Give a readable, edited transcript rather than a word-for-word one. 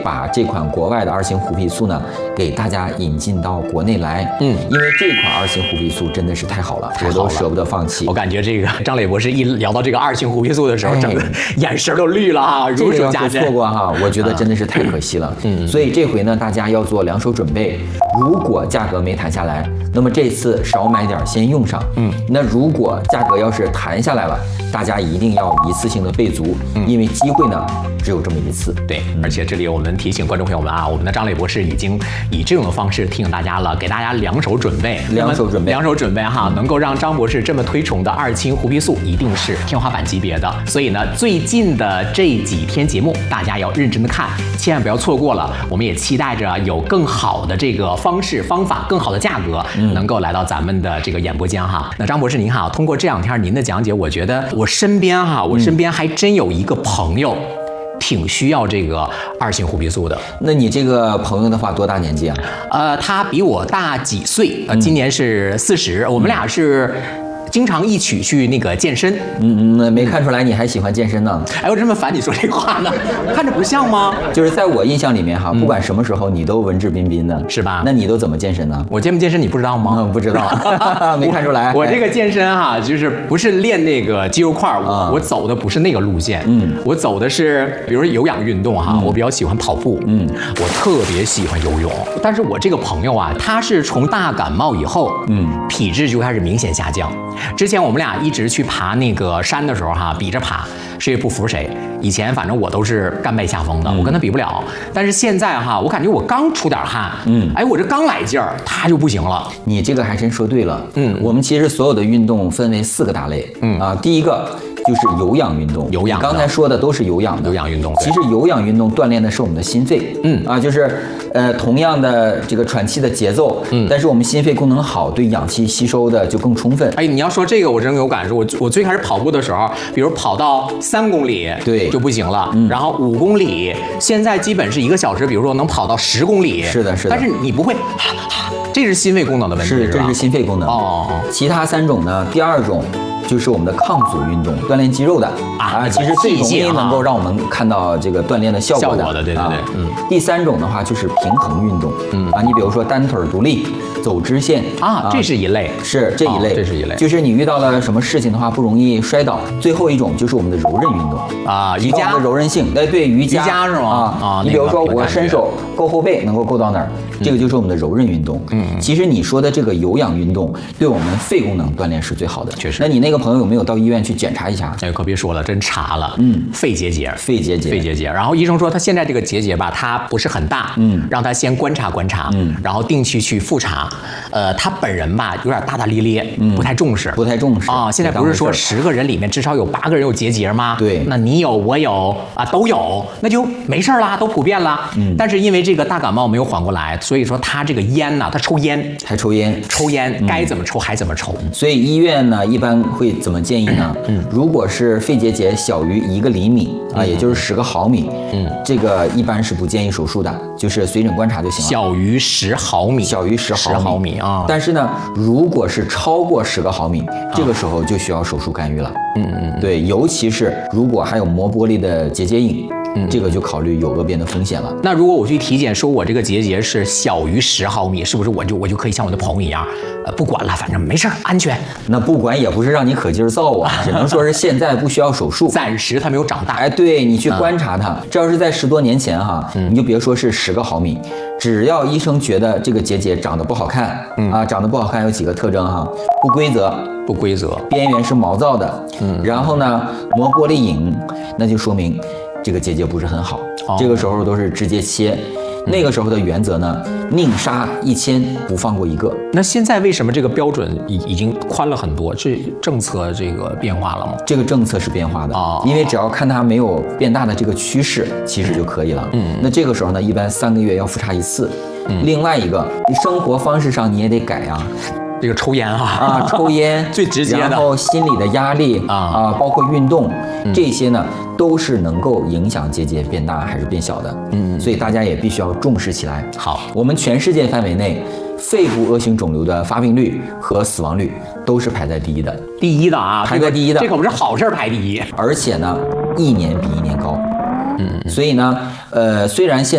把这款国外的2型虎皮素呢给大家引进到国内来。因为这款2型虎皮素真的是太好了，我都舍不得放弃。 我感觉这个张磊博士一聊到这个2型虎皮素的时候，整个眼神都绿了啊，如数家珍。 错过哈，我觉得真的是太可惜了。所以这回呢，大家要做2手准备。如果价格没谈下来，那么这次少买点先用上。那如果价格要是谈下来了，大家一定要一次性的备足，因为机会呢只有这么一次。 对，而且这里我们提醒观众朋友们啊，我们的张磊博士已经以这种方式提醒大家了，给大家2手准备 ，2手准备哈，能够让张博士这么推崇的2氢虎皮素一定是天花板级别的。所以呢，最近的这几天节目大家要认真的看，千万不要错过了。我们也期待着有更好的这个方式方法，更好的价格能够来到咱们的这个演播间哈。那张博士您好，通过这2天您的讲解，我觉得我身边还真有一个朋友挺需要这个2型虎皮素的。 那你这个朋友的话多大年纪啊？ 他比我大几岁，今年是40，我们俩是经常一起去那个健身。 没看出来你还喜欢健身呢。 哎，我这么烦你说这话呢，看着不像吗？ 就是在我印象里面哈，不管什么时候你都文质彬彬的， 是吧？ 那你都怎么健身呢？ 我健不健身你不知道吗？ 不知道，没看出来。 我这个健身哈，就是不是练那个肌肉块，我走的不是那个路线。我走的是，比如说有氧运动哈，我比较喜欢跑步。我特别喜欢游泳。但是我这个朋友啊，他是从大感冒以后，体质就开始明显下降。之前我们俩一直去爬那个山的时候哈，比着爬，谁也不服谁。以前反正我都是甘拜下风的，我跟他比不了。但是现在哈，我感觉我刚出点汗，哎，我这刚来劲儿，他就不行了。 你这个还真说对了。我们其实所有的运动分为4个大类。第一个就是有氧运动。 有氧， 刚才说的都是有氧的。 有氧运动， 其实有氧运动锻炼的是我们的心肺。就是同样的这个喘气的节奏，但是我们心肺功能好，对氧气吸收的就更充分。 哎，你要说这个，我真有感受。我最开始跑步的时候，比如跑到3公里， 对， 就不行了。然后5公里，现在基本是1个小时，比如说能跑到10公里。 是的，是的。 但是你不会，这是心肺功能的问题， 是这是心肺功能。其他3种呢？第2种就是我们的抗阻运动，锻炼肌肉的其实最容易能够让我们看到这个锻炼的效果的。 对。 第3种的话就是平衡运动。你比如说单腿独立、走直线这是一类， 是这一类， 这是一类。 就是你遇到了什么事情的话，不容易摔倒。最后一种就是我们的柔韧运动瑜伽的柔韧性。对，瑜伽是吗？ 你比如说我伸手够后背，能够够到哪儿，这个就是我们的柔韧运动。其实你说的这个有氧运动，对我们肺功能锻炼是最好的。 确实。 那你那个朋友有没有到医院去检查一下？ 可别说了，真查了。肺结节。然后医生说他现在这个结节吧，它不是很大，让他先观察观察，然后定期去复查。他本人吧有点大大咧咧，不太重视现在不是说10个人里面至少有8个人有结节吗？ 对， 那你有我有都有，那就没事啦，都普遍啦。但是因为这个大感冒没有缓过来，所以说他这个烟呢，他抽烟该怎么抽还怎么抽。 所以医院呢一般会怎么建议呢？如果是肺结节小于1个厘米也就是10个毫米，这个一般是不建议手术的，就是随诊观察就行了。 小于10毫米， 小于10毫米啊。 但是呢，如果是超过10个毫米，这个时候就需要手术干预了。对，尤其是如果还有磨玻璃的结节影。这个就考虑有恶变的风险了。 那如果我去体检说我这个结节是小于10毫米，是不是我就可以像我的朋友一样，不管了，反正没事儿，安全？ 那不管也不是让你可劲儿造只能说是现在不需要手术， 暂时它没有长大。 对，你去观察它。这要是在10多年前你就别说是10个毫米，只要医生觉得这个结节长得不好看，长得不好看有几个特征不规则，边缘是毛躁的，然后呢磨玻璃影，那就说明这个结节不是很好。这个时候都是直接切。那个时候的原则呢，宁杀1000不放过1个。 那现在为什么这个标准已经宽了很多？这政策这个变化了吗？ 这个政策是变化的因为只要看它没有变大的这个趋势，其实就可以了。那这个时候呢，一般3个月要复查1次。另外一个，你生活方式上你也得改这个抽烟抽烟最直接的， 然后心理的压力包括运动，这些呢都是能够影响结节变大还是变小的。所以大家也必须要重视起来。 好， 我们全世界范围内，肺部恶性肿瘤的发病率和死亡率都是排在第一的。排在第一的， 这可不是好事排第一。 而且呢，1年比1年高。所以呢，虽然现